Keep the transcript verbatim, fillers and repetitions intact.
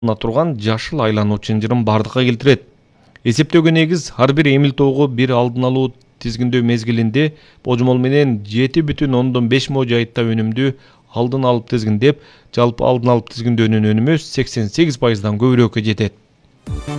турган жашыл айлануучу ынжырын бардыкка келтирет. Эсептөөгө негиз ар бир эмил тогу бир алдын алуу тизгиндөө мезгилинде божмол менен жети бүтүн ондон беш мо жайытта өнүмдү алдын алып тизгиндеп, жалпы алдын алып тизгиндөөнүн өнүмү сексен сегиз пайыздан көбүрөөккө жетет.